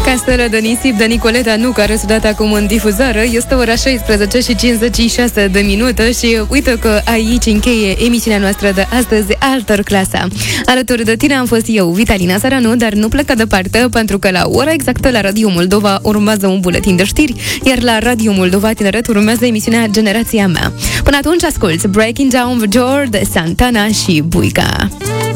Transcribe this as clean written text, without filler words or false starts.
Castelă de nisip de Nicoleta Nu, care s-a dat acum în difuzare. Este ora 16 și 56 de minute și uite că aici încheie emisiunea noastră de astăzi, Altor Clasa. Alături de tine am fost eu, Vitalina Saranu, dar nu plecă departe, pentru că la ora exactă la Radio Moldova urmează un buletin de știri, iar la Radio Moldova Tineret urmează emisiunea Generația Mea. Până atunci asculți Breaking Down the Door de Santana și Buica.